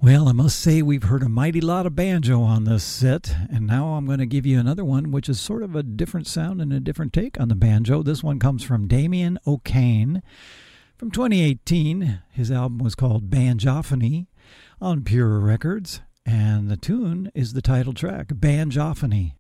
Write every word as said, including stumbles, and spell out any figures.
Well, I must say we've heard a mighty lot of banjo on this set, and now I'm going to give you another one which is sort of a different sound and a different take on the banjo. This one comes from Damien O'Kane from twenty eighteen. His album was called Banjophony on Pure Records, and the tune is the title track, Banjophony.